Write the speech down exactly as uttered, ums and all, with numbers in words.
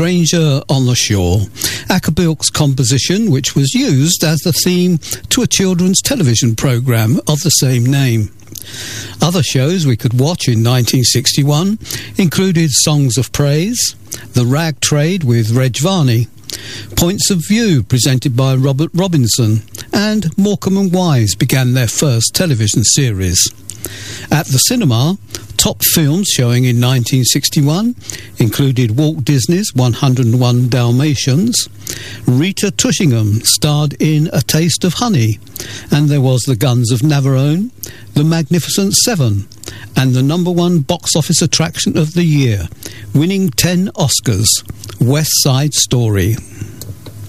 Stranger on the Shore, Akerbilk's composition, which was used as the theme to a children's television programme of the same name. Other shows we could watch in nineteen sixty-one included Songs of Praise, The Rag Trade with Reg Varney, Points of View presented by Robert Robinson, and Morecambe and Wise began their first television series. At the cinema, top films showing in nineteen sixty-one included Walt Disney's one hundred and one Dalmatians, Rita Tushingham starred in A Taste of Honey, and there was The Guns of Navarone, The Magnificent Seven, and the number one box office attraction of the year, winning ten Oscars, West Side Story.